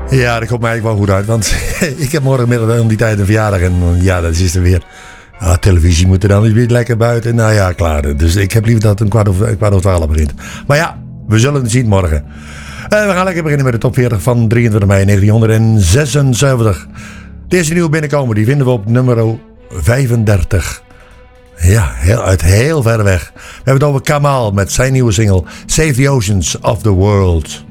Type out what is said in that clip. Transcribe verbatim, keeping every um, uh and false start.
Ja, dat komt mij eigenlijk wel goed uit. Want ik heb morgenmiddag om die tijd een verjaardag. En ja, dat is er weer. Ah, televisie moet er dan niet weer lekker buiten. Nou ja, klaar. Dus ik heb liever dat het een kwart over, kwart over twaalf begint. Maar ja, we zullen het zien morgen. Uh, we gaan lekker beginnen met de top veertig van drieëntwintig mei negentienhonderdzesenzeventig. Deze nieuwe binnenkomen, die vinden we op nummer vijfendertig. Ja, heel, uit heel ver weg. We hebben het over Kamal met zijn nieuwe single Save the Oceans of the World.